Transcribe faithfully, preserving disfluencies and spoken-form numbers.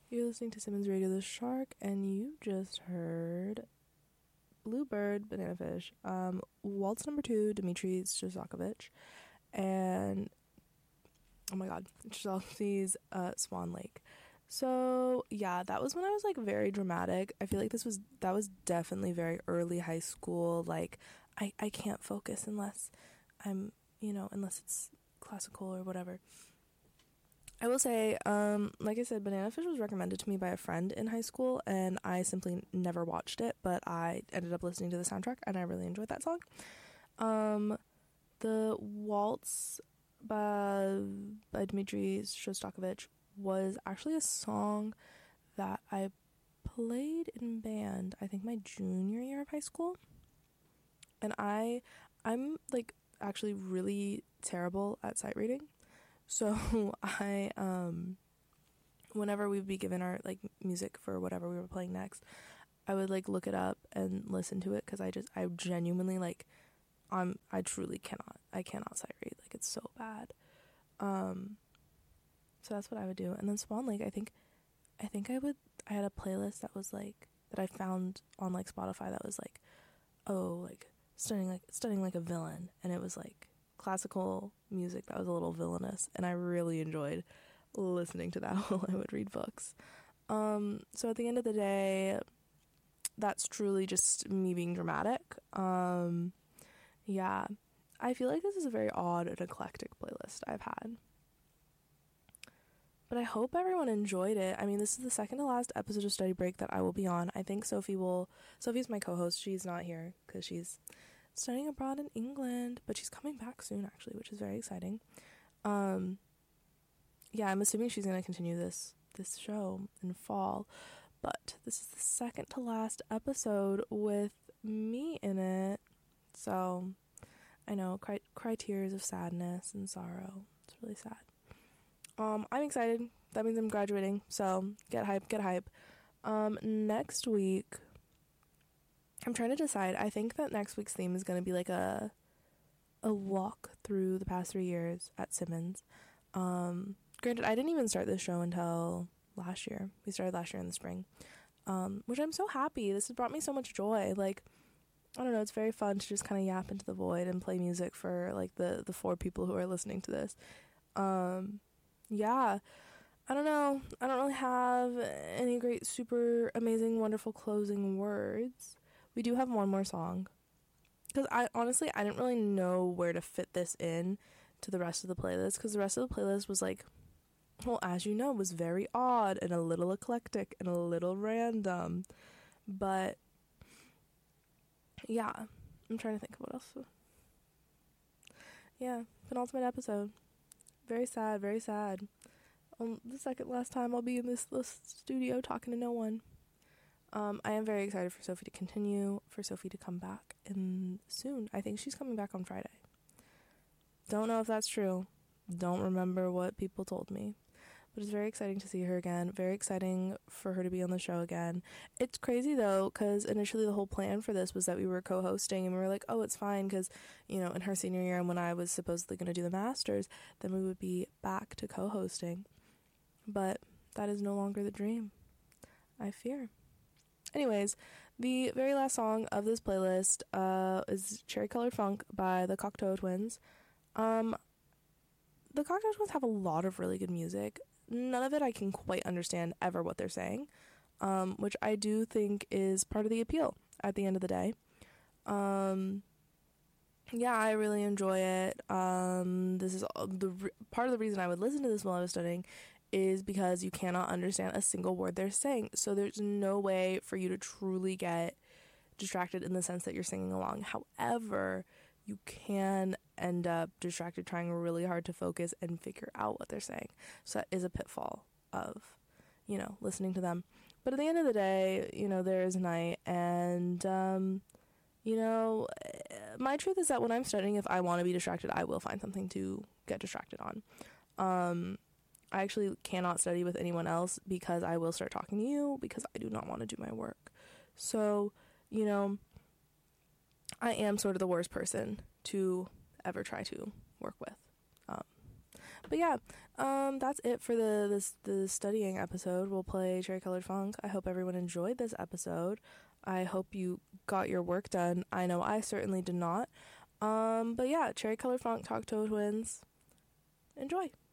You're listening to Simmons Radio the Shark, and you just heard Bluebird, Banana Fish, um, Waltz Number Two, Dmitri Shostakovich, and oh my god, Chelsea's uh, Swan Lake. So yeah, that was when I was like very dramatic. I feel like this was that was definitely very early high school. Like I I can't focus unless I'm you know unless it's classical or whatever. I will say, um, like I said, Banana Fish was recommended to me by a friend in high school, and I simply never watched it, but I ended up listening to the soundtrack, and I really enjoyed that song. Um, the Waltz by, by Dmitri Shostakovich was actually a song that I played in band, I think my junior year of high school, and I, I'm, like, actually really terrible at sight reading. So I, um, whenever we would be given our, like, music for whatever we were playing next, I would, like, look it up and listen to it, because I just, I genuinely, like, I'm, I truly cannot, I cannot sight read, like, it's so bad. Um, so that's what I would do. And then Swan Lake, I think, I think I would, I had a playlist that was, like, that I found on, like, Spotify that was, like, oh, like, stunning, like, stunning like a villain, and it was, like, classical music that was a little villainous, and I really enjoyed listening to that while I would read books. Um, so at the end of the day, that's truly just me being dramatic. Um, yeah, I feel like this is a very odd and eclectic playlist I've had. But I hope everyone enjoyed it. I mean, this is the second to last episode of Study Break that I will be on. I think Sophie will... Sophie's my co-host. She's not here because she's studying abroad in England, but she's coming back soon, actually, which is very exciting. Um, yeah, I'm assuming she's going to continue this this show in fall, but this is the second to last episode with me in it, so I know, cry, cry tears of sadness and sorrow. It's really sad. Um, I'm excited. That means I'm graduating, so get hype, get hype. Um, next week, I'm trying to decide. I think that next week's theme is going to be like a a walk through the past three years at Simmons. Um, granted, I didn't even start this show until last year. We started last year in the spring, um, which I'm so happy. This has brought me so much joy. Like, I don't know, it's very fun to just kind of yap into the void and play music for like the, the four people who are listening to this. Um, yeah, I don't know. I don't really have any great, super amazing, wonderful closing words. We do have one more song, because I honestly I didn't really know where to fit this in to the rest of the playlist, because the rest of the playlist was like, well, as you know, was very odd and a little eclectic and a little random. But yeah, I'm trying to think of what else. Yeah, penultimate episode. Very sad, very sad. Um, the second last time I'll be in this, this studio talking to no one. Um, I am very excited for Sophie to continue, for Sophie to come back, and soon. I think she's coming back on Friday. Don't know if that's true. Don't remember what people told me. But it's very exciting to see her again. Very exciting for her to be on the show again. It's crazy, though, because initially the whole plan for this was that we were co-hosting, and we were like, oh, it's fine, because, you know, in her senior year, and when I was supposedly going to do the Masters, then we would be back to co-hosting. But that is no longer the dream, I fear. Anyways, the very last song of this playlist uh, is Cherry Colored Funk by the Cocteau Twins. Um, the Cocteau Twins have a lot of really good music. None of it I can quite understand ever what they're saying, um, which I do think is part of the appeal at the end of the day. Um, yeah, I really enjoy it. Um, this is all, the re- part of the reason I would listen to this while I was studying is because you cannot understand a single word they're saying. So there's no way for you to truly get distracted in the sense that you're singing along. However, you can end up distracted trying really hard to focus and figure out what they're saying. So that is a pitfall of, you know, listening to them. But at the end of the day, you know, there is night, and, um, you know, my truth is that when I'm studying, if I want to be distracted, I will find something to get distracted on. Um, I actually cannot study with anyone else because I will start talking to you because I do not want to do my work. So, you know, I am sort of the worst person to ever try to work with. Um, But yeah, um, that's it for the this the studying episode. We'll play Cherry Colored Funk. I hope everyone enjoyed this episode. I hope you got your work done. I know I certainly did not. Um, but yeah, Cherry Colored Funk, Talk Twins. Enjoy.